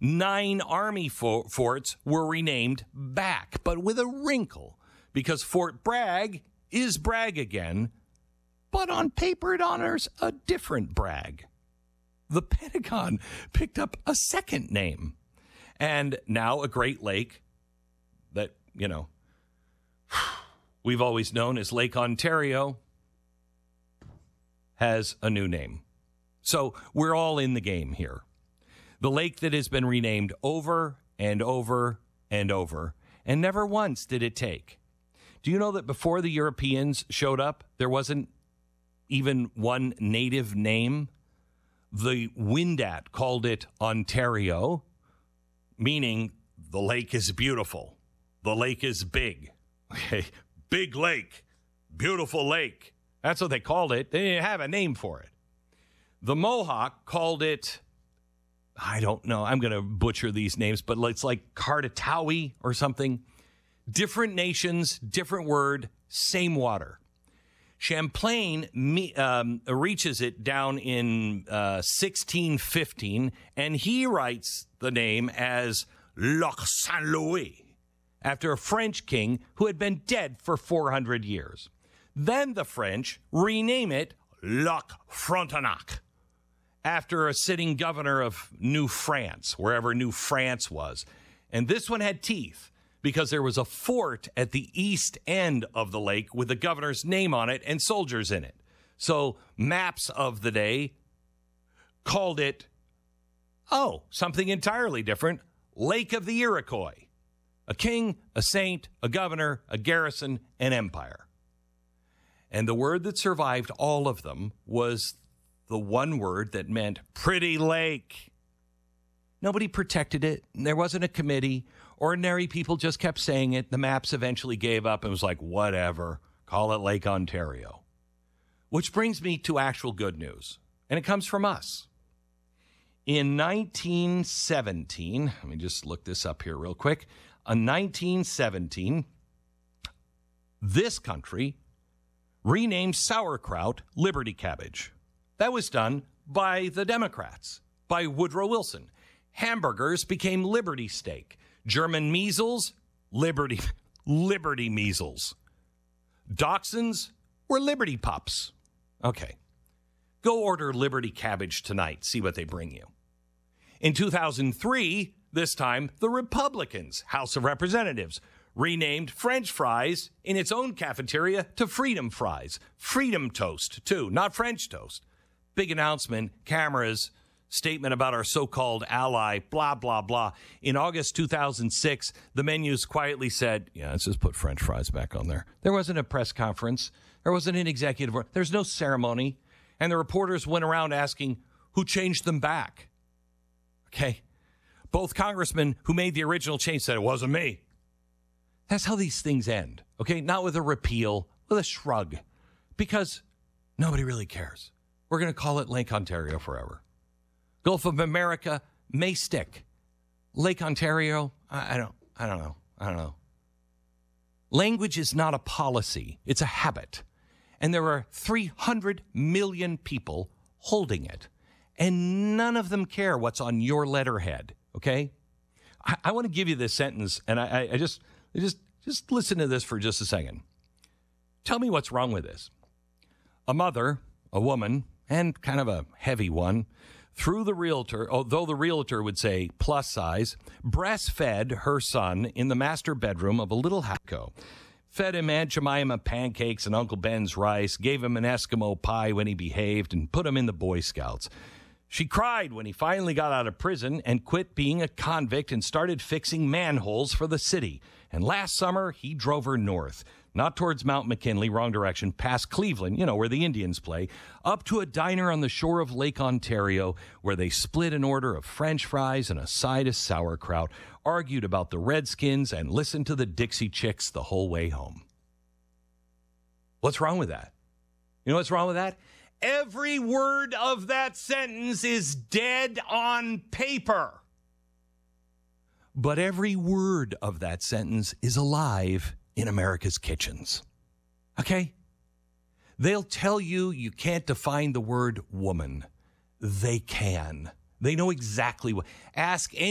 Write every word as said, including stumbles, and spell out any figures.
Nine Army fo- forts were renamed back, but with a wrinkle, because Fort Bragg is Bragg again, but on paper it honors a different Bragg. The Pentagon picked up a second name, and now a Great Lake that, you know, we've always known as Lake Ontario has a new name. So we're all in the game here. The lake that has been renamed over and over and over, and never once did it take. Do you know that before the Europeans showed up, there wasn't even one native name? The Wendat called it Ontario, meaning the lake is beautiful. The lake is big. Okay, big lake, beautiful lake. That's what they called it. They didn't have a name for it. The Mohawk called it, I don't know, I'm going to butcher these names, but it's like Kartatawi or something. Different nations, different word, same water. Champlain me, um, reaches it down in uh, sixteen fifteen, and he writes the name as Lac Saint Louis, after a French king who had been dead for four hundred years. Then the French rename it Lac Frontenac, after a sitting governor of New France, wherever New France was. And this one had teeth, because there was a fort at the east end of the lake with the governor's name on it and soldiers in it. So maps of the day called it, oh, something entirely different, Lake of the Iroquois. A king, a saint, a governor, a garrison, an empire. And the word that survived all of them was the one word that meant pretty lake. Nobody protected it. There wasn't a committee. Ordinary people just kept saying it. The maps eventually gave up and was like, whatever, call it Lake Ontario. Which brings me to actual good news. And it comes from us. In nineteen seventeen, let me just look this up here real quick. In nineteen seventeen, this country renamed sauerkraut Liberty Cabbage. That was done by the Democrats, by Woodrow Wilson. Hamburgers became Liberty Steak. German measles, Liberty, Liberty measles. Dachshunds were Liberty pups. Okay. Go order Liberty Cabbage tonight. See what they bring you. In two thousand three, this time, the Republicans, House of Representatives, renamed French fries in its own cafeteria to Freedom Fries. Freedom Toast, too, not French toast. Big announcement, cameras, statement about our so-called ally, blah, blah, blah. In August two thousand six, the menus quietly said, yeah, let's just put French fries back on there. There wasn't a press conference. There wasn't an executive. There's no ceremony. And the reporters went around asking, who changed them back? Okay. Both congressmen who made the original change said, it wasn't me. That's how these things end. Okay. Not with a repeal, with a shrug. Because nobody really cares. We're going to call it Lake Ontario forever. Gulf of America may stick. Lake Ontario, I, I don't, I don't know. I don't know. Language is not a policy. It's a habit. And there are three hundred million people holding it. And none of them care what's on your letterhead. Okay? I, I want to give you this sentence, and I, I, I just, I just, just listen to this for just a second. Tell me what's wrong with this. A mother, a woman, and kind of a heavy one, through the realtor, although the realtor would say plus size, breastfed her son in the master bedroom of a little house. Fed him Aunt Jemima pancakes and Uncle Ben's rice, gave him an Eskimo pie when he behaved, and put him in the Boy Scouts. She cried when he finally got out of prison and quit being a convict and started fixing manholes for the city. And last summer, he drove her north. Not towards Mount McKinley, wrong direction, past Cleveland, you know, where the Indians play, up to a diner on the shore of Lake Ontario, where they split an order of French fries and a side of sauerkraut, argued about the Redskins, and listened to the Dixie Chicks the whole way home. What's wrong with that? You know what's wrong with that? Every word of that sentence is dead on paper. But every word of that sentence is alive in America's kitchens. Okay? They'll tell you you can't define the word woman. They can. They know exactly what. Ask any